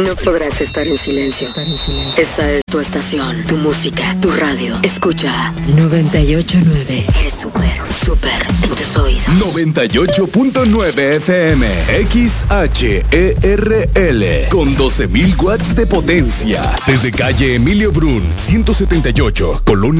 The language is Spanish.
No podrás estar en silencio. Esta es tu estación, tu música, tu radio. Escucha 98.9. Eres súper en tus oídos. 98.9 FM XHERL con 12.000 watts de potencia. Desde calle Emilio Brun, 178, Colonia